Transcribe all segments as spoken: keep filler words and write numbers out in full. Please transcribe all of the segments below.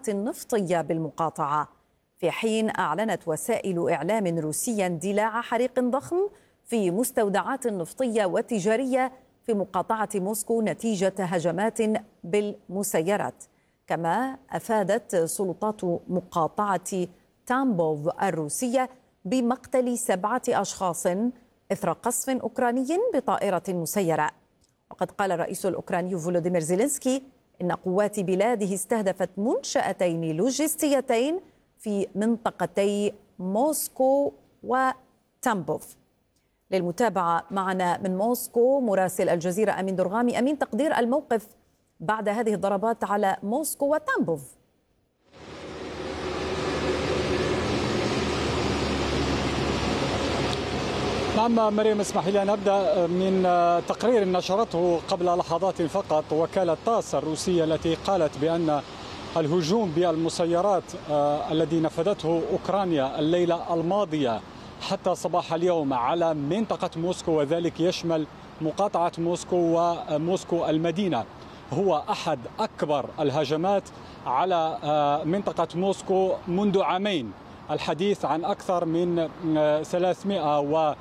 المستودعات النفطية بالمقاطعة، في حين أعلنت وسائل إعلام روسية اندلاع حريق ضخم في مستودعات نفطية وتجارية في مقاطعة موسكو نتيجة هجمات بالمسيرات. كما أفادت سلطات مقاطعة تامبوف الروسية بمقتل سبعة أشخاص إثر قصف أوكراني بطائرة مسيرة. وقد قال الرئيس الأوكراني فولوديمير زيلينسكي إن قوات بلاده استهدفت منشأتين لوجستيتين في منطقتي موسكو وتامبوف. للمتابعة معنا من موسكو مراسل الجزيرة أمين درغامي. أمين، تقدير الموقف بعد هذه الضربات على موسكو وتامبوف. نعم مريم، اسمح لي أن أبدأ من تقرير نشرته قبل لحظات فقط وكالة تاس الروسية، التي قالت بأن الهجوم بالمسيرات الذي نفذته أوكرانيا الليلة الماضية حتى صباح اليوم على منطقة موسكو، وذلك يشمل مقاطعة موسكو وموسكو المدينة، هو أحد أكبر الهجمات على منطقة موسكو منذ عامين. الحديث عن أكثر من ثلاثمائة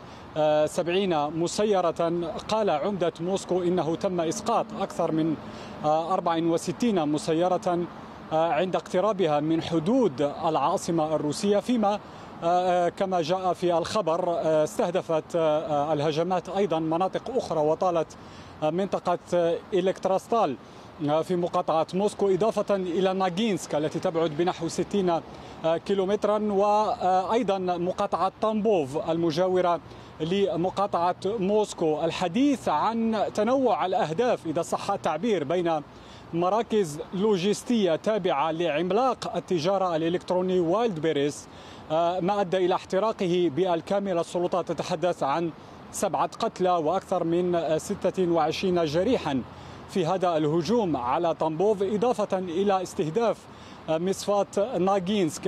وسبعين مسيرة. قال عمدة موسكو إنه تم إسقاط أكثر من أربعة وستين مسيرة عند اقترابها من حدود العاصمة الروسية، فيما كما جاء في الخبر استهدفت الهجمات أيضا مناطق أخرى وطالت منطقة إلكتراستال في مقاطعة موسكو، إضافة إلى ناغينسك التي تبعد بنحو ستين كيلومترا، وأيضا مقاطعة تامبوف المجاورة لمقاطعة موسكو. الحديث عن تنوع الأهداف إذا صح التعبير بين مراكز لوجستية تابعة لعملاق التجارة الإلكتروني وايلد بيريز ما أدى إلى احتراقه بالكامل. السلطات تتحدث عن سبعة قتلى وأكثر من ستة وعشرين جريحا في هذا الهجوم على تامبوف، إضافة إلى استهداف مصفاة ناغينسك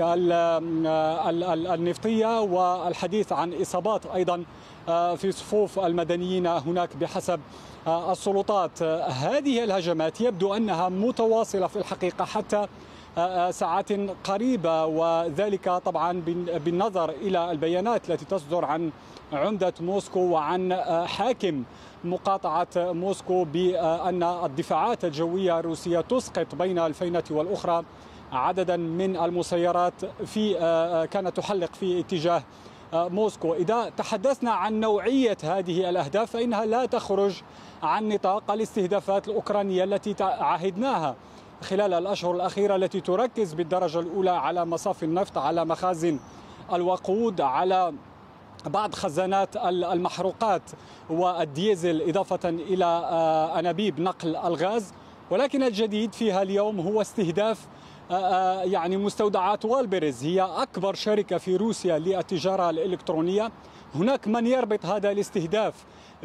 النفطية، والحديث عن إصابات أيضا في صفوف المدنيين هناك بحسب السلطات. هذه الهجمات يبدو أنها متواصلة في الحقيقة حتى ساعات قريبة، وذلك طبعا بالنظر إلى البيانات التي تصدر عن عمدة موسكو وعن حاكم مقاطعة موسكو بأن الدفاعات الجوية الروسية تسقط بين الفينة والأخرى عددا من المسيرات في كانت تحلق في اتجاه موسكو. إذا تحدثنا عن نوعية هذه الأهداف فإنها لا تخرج عن نطاق الاستهدافات الأوكرانية التي عهدناها خلال الأشهر الأخيرة، التي تركز بالدرجة الأولى على مصافي النفط، على مخازن الوقود، على بعض خزانات المحروقات والديزل، إضافة إلى أنابيب نقل الغاز. ولكن الجديد فيها اليوم هو استهداف يعني مستودعات والبريز، هي أكبر شركة في روسيا للتجارة الإلكترونية. هناك من يربط هذا الاستهداف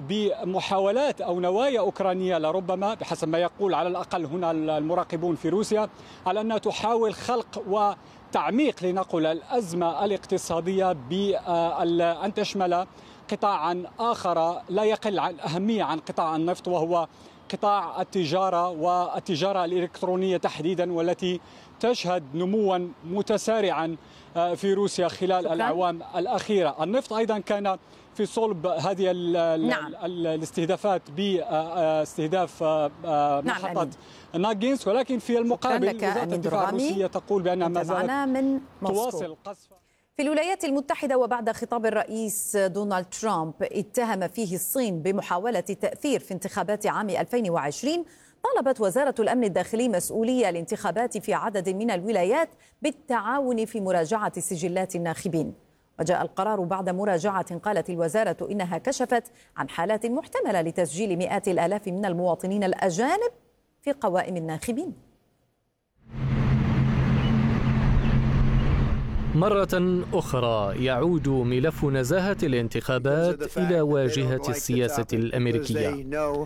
بمحاولات أو نوايا أوكرانية لربما، بحسب ما يقول على الأقل هنا المراقبون في روسيا، على أنها تحاول خلق وتعميق لنقل الأزمة الاقتصادية بأن تشمل قطاعا آخر لا يقل عن أهمية عن قطاع النفط، وهو قطاع التجارة والتجارة الإلكترونية تحديدا، والتي تشهد نموا متسارعا في روسيا خلال شكرا. الأعوام الأخيرة. النفط أيضا كان في صلب هذه نعم. الاستهدافات باستهداف محطة نعم ناغينسك، ولكن في المقابل وزارة الدفاع الروسية تقول بأنها ما زالت تواصل قصف. في الولايات المتحدة وبعد خطاب الرئيس دونالد ترامب اتهم فيه الصين بمحاولة تأثير في انتخابات عام ألفين وعشرين، طالبت وزارة الأمن الداخلي مسؤولي الانتخابات في عدد من الولايات بالتعاون في مراجعة سجلات الناخبين. وجاء القرار بعد مراجعة قالت الوزارة إنها كشفت عن حالات محتملة لتسجيل مئات الآلاف من المواطنين الأجانب في قوائم الناخبين. مرة أخرى يعود ملف نزاهة الانتخابات إلى واجهة السياسة الأمريكية.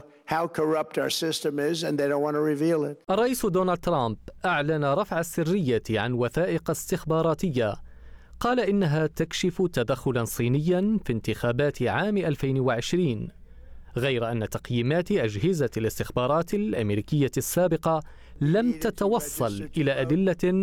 الرئيس دونالد ترامب أعلن رفع السرية عن وثائق استخباراتية قال إنها تكشف تدخلا صينيا في انتخابات عام ألفين وعشرين، غير أن تقييمات أجهزة الاستخبارات الأمريكية السابقة لم تتوصل إلى أدلة